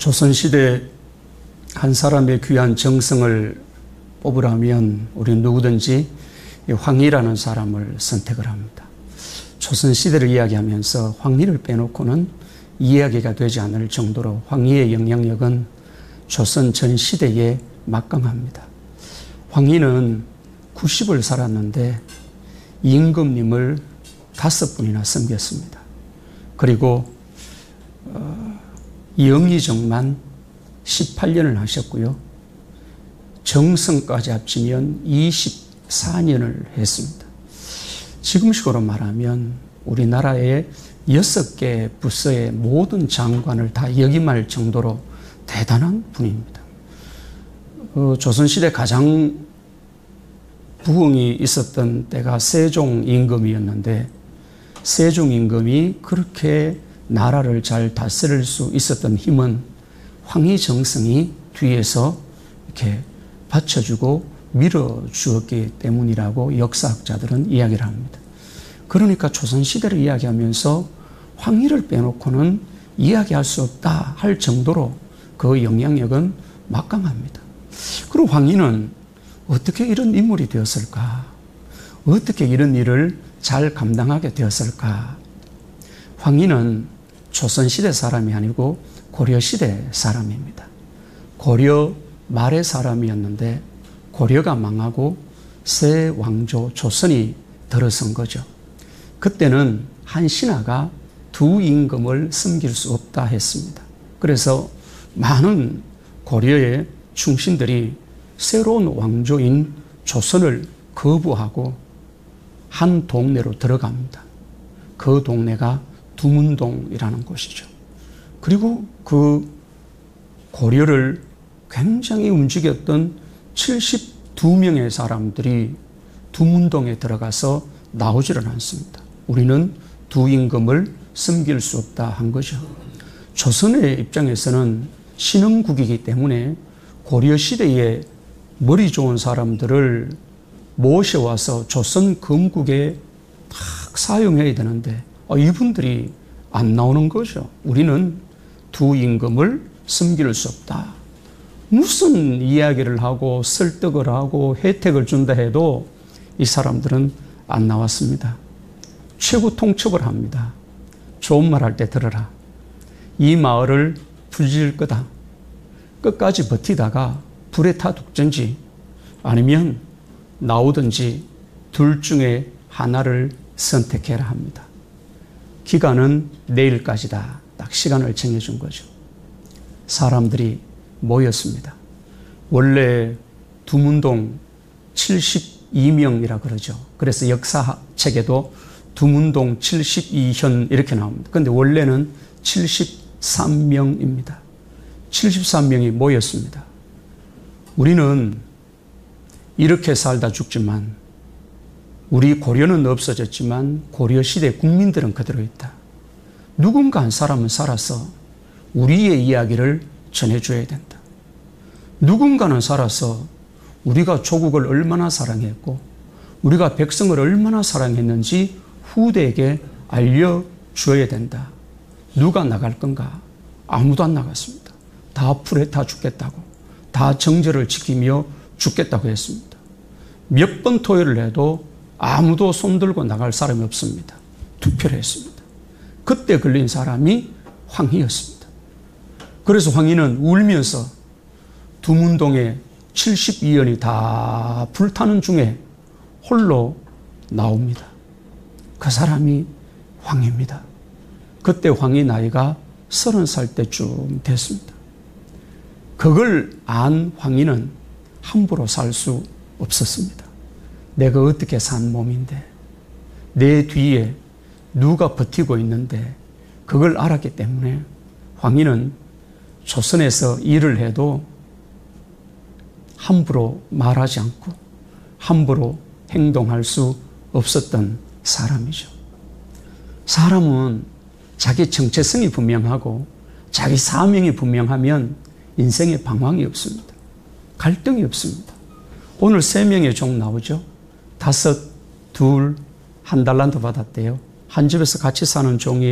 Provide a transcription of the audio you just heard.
조선시대 한 사람의 귀한 정성을 뽑으라면 우리 누구든지 황희라는 사람을 선택을 합니다. 조선시대를 이야기하면서 황희를 빼놓고는 이야기가 되지 않을 정도로 황희의 영향력은 조선 전 시대에 막강합니다. 황희는 90을 살았는데 임금님을 5분이나 섬겼습니다. 그리고 영의정만 18년을 하셨고요. 정성까지 합치면 24년을 했습니다. 지금식으로 말하면 우리나라의 6개 부서의 모든 장관을 다 역임할 정도로 대단한 분입니다. 조선시대 가장 부흥이 있었던 때가 세종 임금이었는데 세종 임금이 그렇게 나라를 잘 다스릴 수 있었던 힘은 황희 정성이 뒤에서 이렇게 받쳐주고 밀어주었기 때문이라고 역사학자들은 이야기를 합니다. 그러니까 조선시대를 이야기하면서 황희를 빼놓고는 이야기할 수 없다 할 정도로 그 영향력은 막강합니다. 그리고 황희는 어떻게 이런 인물이 되었을까? 어떻게 이런 일을 잘 감당하게 되었을까? 황희는 조선시대 사람이 아니고 고려시대 사람입니다. 고려 말의 사람이었는데 고려가 망하고 새 왕조 조선이 들어선 거죠. 그때는 한 신하가 두 임금을 섬길 수 없다 했습니다. 그래서 많은 고려의 충신들이 새로운 왕조인 조선을 거부하고 한 동네로 들어갑니다. 그 동네가 두문동이라는 곳이죠. 그리고 그 고려를 굉장히 움직였던 72명의 사람들이 두문동에 들어가서 나오지를 않습니다. 우리는 두 임금을 섬길 수 없다 한 거죠. 조선의 입장에서는 신흥국이기 때문에 고려시대에 머리 좋은 사람들을 모셔와서 조선 건국에 딱 사용해야 되는데 이분들이 안 나오는 거죠. 우리는 두 임금을 섬길 수 없다. 무슨 이야기를 하고 설득을 하고 혜택을 준다 해도 이 사람들은 안 나왔습니다. 최고 통첩을 합니다. 좋은 말 할 때 들어라. 이 마을을 부질 거다. 끝까지 버티다가 불에 타 죽든지 아니면 나오든지 둘 중에 하나를 선택해라 합니다. 기간은 내일까지다. 딱 시간을 정해준 거죠. 사람들이 모였습니다. 원래 두문동 72명이라 그러죠. 그래서 역사책에도 두문동 72현 이렇게 나옵니다. 그런데 원래는 73명입니다. 73명이 모였습니다. 우리는 이렇게 살다 죽지만 우리 고려는 없어졌지만 고려시대 국민들은 그대로 있다. 누군가 한 사람은 살아서 우리의 이야기를 전해줘야 된다. 누군가는 살아서 우리가 조국을 얼마나 사랑했고 우리가 백성을 얼마나 사랑했는지 후대에게 알려줘야 된다. 누가 나갈 건가? 아무도 안 나갔습니다. 다 불에 타 죽겠다고, 다 정절을 지키며 죽겠다고 했습니다. 몇 번 토요를 해도 아무도 손들고 나갈 사람이 없습니다. 투표를 했습니다. 그때 걸린 사람이 황희였습니다. 그래서 황희는 울면서 두문동에 72년이 다 불타는 중에 홀로 나옵니다. 그 사람이 황희입니다. 그때 황희 나이가 30살 때쯤 됐습니다. 그걸 안 황희는 함부로 살 수 없었습니다. 내가 어떻게 산 몸인데 내 뒤에 누가 버티고 있는데 그걸 알았기 때문에 황희는 조선에서 일을 해도 함부로 말하지 않고 함부로 행동할 수 없었던 사람이죠. 사람은 자기 정체성이 분명하고 자기 사명이 분명하면 인생에 방황이 없습니다. 갈등이 없습니다. 오늘 3명의 종 나오죠. 5, 2, 1 달란트 받았대요. 한 집에서 같이 사는 종이